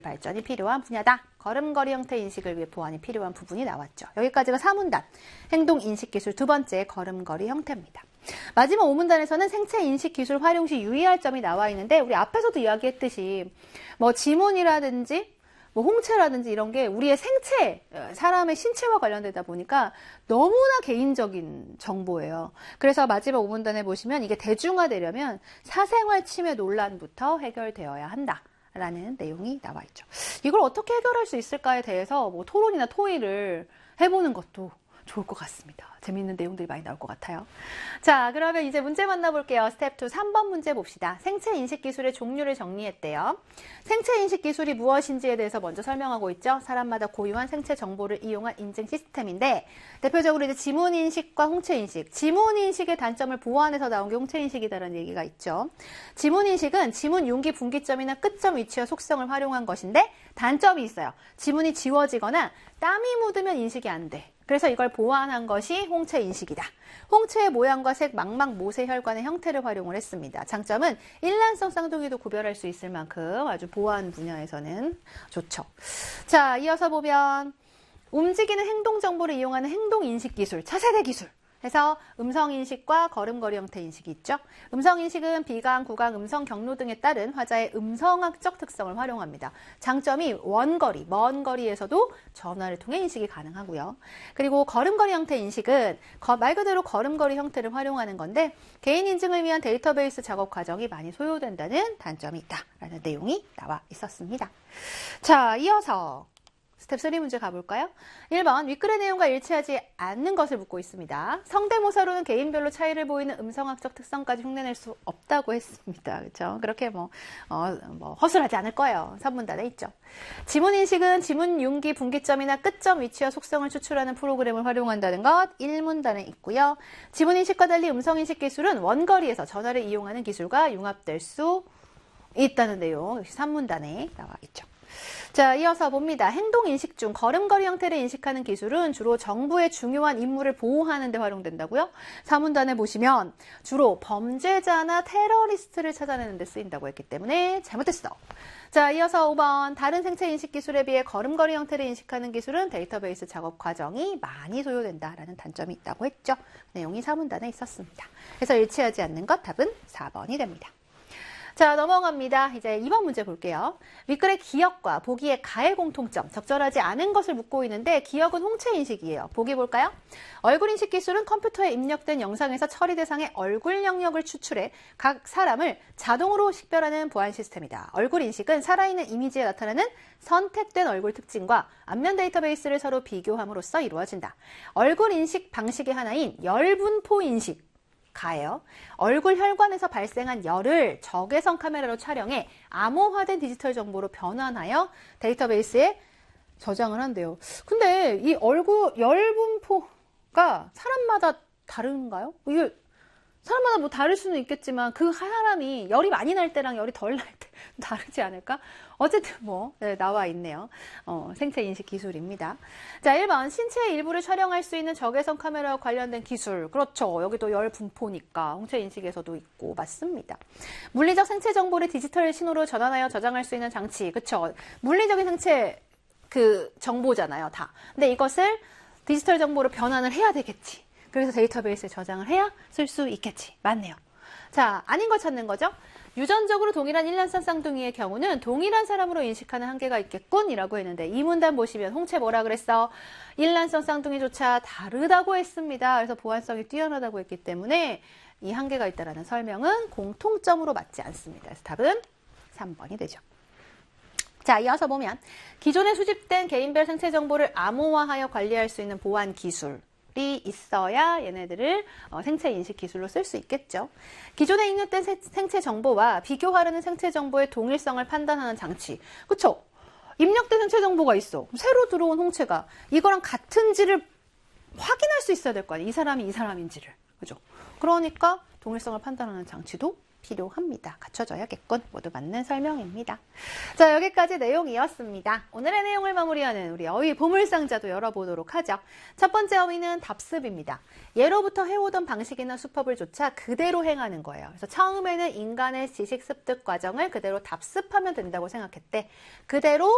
발전이 필요한 분야다. 걸음걸이 형태 인식을 위해 보완이 필요한 부분이 나왔죠. 여기까지가 4문단, 행동인식기술 두 번째 걸음걸이 형태입니다. 마지막 5문단에서는 생체인식기술 활용 시 유의할 점이 나와 있는데 우리 앞에서도 이야기했듯이 뭐 지문이라든지 뭐 홍채라든지 이런 게 우리의 생체, 사람의 신체와 관련되다 보니까 너무나 개인적인 정보예요. 그래서 마지막 5문단에 보시면 이게 대중화되려면 사생활 침해 논란부터 해결되어야 한다. 라는 내용이 나와 있죠. 이걸 어떻게 해결할 수 있을까에 대해서 뭐 토론이나 토의를 해보는 것도 좋을 것 같습니다. 재미있는 내용들이 많이 나올 것 같아요. 자, 그러면 이제 문제 만나볼게요. 스텝 2, 3번 문제 봅시다. 생체인식기술의 종류를 정리했대요. 생체인식기술이 무엇인지에 대해서 먼저 설명하고 있죠. 사람마다 고유한 생체 정보를 이용한 인증 시스템인데 대표적으로 이제 지문인식과 홍채인식. 지문인식의 단점을 보완해서 나온 게 홍채인식이다라는 얘기가 있죠. 지문인식은 지문 용기 분기점이나 끝점 위치와 속성을 활용한 것인데 단점이 있어요. 지문이 지워지거나 땀이 묻으면 인식이 안 돼. 그래서 이걸 보완한 것이 홍채 인식이다. 홍채의 모양과 색, 망막, 모세, 혈관의 형태를 활용을 했습니다. 장점은 일란성 쌍둥이도 구별할 수 있을 만큼 아주 보완 분야에서는 좋죠. 자, 이어서 보면 움직이는 행동 정보를 이용하는 행동인식 기술, 차세대 기술. 해서 음성인식과 걸음걸이 형태 인식이 있죠. 음성인식은 비강, 구강, 음성 경로 등에 따른 화자의 음성학적 특성을 활용합니다. 장점이 원거리, 먼 거리에서도 전화를 통해 인식이 가능하고요. 그리고 걸음걸이 형태 인식은 말 그대로 걸음걸이 형태를 활용하는 건데 개인 인증을 위한 데이터베이스 작업 과정이 많이 소요된다는 단점이 있다라는 내용이 나와 있었습니다. 자, 이어서 스텝 3 문제 가볼까요? 1번, 윗글의 내용과 일치하지 않는 것을 묻고 있습니다. 성대모사로는 개인별로 차이를 보이는 음성학적 특성까지 흉내낼 수 없다고 했습니다. 그렇죠? 그렇게 허술하지 않을 거예요. 3문단에 있죠. 지문인식은 지문 융기 분기점이나 끝점 위치와 속성을 추출하는 프로그램을 활용한다는 것 1문단에 있고요. 지문인식과 달리 음성인식 기술은 원거리에서 전화를 이용하는 기술과 융합될 수 있다는 내용 역시 3문단에 나와 있죠. 자, 이어서 봅니다. 행동인식 중 걸음걸이 형태를 인식하는 기술은 주로 정부의 중요한 임무를 보호하는 데 활용된다고요? 4문단에 보시면 주로 범죄자나 테러리스트를 찾아내는 데 쓰인다고 했기 때문에 잘못했어. 자, 이어서 5번. 다른 생체인식 기술에 비해 걸음걸이 형태를 인식하는 기술은 데이터베이스 작업 과정이 많이 소요된다라는 단점이 있다고 했죠. 내용이 4문단에 있었습니다. 그래서 일치하지 않는 것 답은 4번이 됩니다. 자, 넘어갑니다. 이제 2번 문제 볼게요. 윗글의 기억과 보기의 가의 공통점, 적절하지 않은 것을 묻고 있는데 기억은 홍채 인식이에요. 보기 볼까요? 얼굴 인식 기술은 컴퓨터에 입력된 영상에서 처리 대상의 얼굴 영역을 추출해 각 사람을 자동으로 식별하는 보안 시스템이다. 얼굴 인식은 살아있는 이미지에 나타나는 선택된 얼굴 특징과 안면 데이터베이스를 서로 비교함으로써 이루어진다. 얼굴 인식 방식의 하나인 열분포 인식. 가예요. 얼굴 혈관에서 발생한 열을 적외선 카메라로 촬영해 암호화된 디지털 정보로 변환하여 데이터베이스에 저장을 한대요. 근데 이 얼굴 열 분포가 사람마다 다른가요? 이게 사람마다 뭐 다를 수는 있겠지만 그 사람이 열이 많이 날 때랑 열이 덜 날 때 다르지 않을까? 어쨌든 나와 있네요. 생체 인식 기술입니다. 자, 1번 신체의 일부를 촬영할 수 있는 적외선 카메라와 관련된 기술. 그렇죠. 여기도 열 분포니까 홍채 인식에서도 있고 맞습니다. 물리적 생체 정보를 디지털 신호로 전환하여 저장할 수 있는 장치. 그렇죠. 물리적인 생체 정보잖아요, 다. 근데 이것을 디지털 정보로 변환을 해야 되겠지. 그래서 데이터베이스에 저장을 해야 쓸 수 있겠지. 맞네요. 자, 아닌 걸 찾는 거죠. 유전적으로 동일한 일란성 쌍둥이의 경우는 동일한 사람으로 인식하는 한계가 있겠군 이라고 했는데 이 문단 보시면 홍채 뭐라 그랬어? 일란성 쌍둥이조차 다르다고 했습니다. 그래서 보안성이 뛰어나다고 했기 때문에 이 한계가 있다는 설명은 공통점으로 맞지 않습니다. 그래서 답은 3번이 되죠. 자, 이어서 보면 기존에 수집된 개인별 생체 정보를 암호화하여 관리할 수 있는 보안 기술 이 있어야 얘네들을 생체 인식 기술로 쓸 수 있겠죠. 기존에 입력된 생체 정보와 비교하려는 생체 정보의 동일성을 판단하는 장치. 그쵸? 입력된 생체 정보가 있어. 새로 들어온 홍채가 이거랑 같은지를 확인할 수 있어야 될 거 아니에요. 이 사람이 이 사람인지를. 그죠? 그러니까 동일성을 판단하는 장치도 필요합니다. 갖춰져야겠군. 모두 맞는 설명입니다. 자, 여기까지 내용이었습니다. 오늘의 내용을 마무리하는 우리 어휘 보물상자도 열어보도록 하죠. 첫 번째 어휘는 답습입니다. 예로부터 해오던 방식이나 수법을 조차 그대로 행하는 거예요. 그래서 처음에는 인간의 지식 습득 과정을 그대로 답습하면 된다고 생각했대. 그대로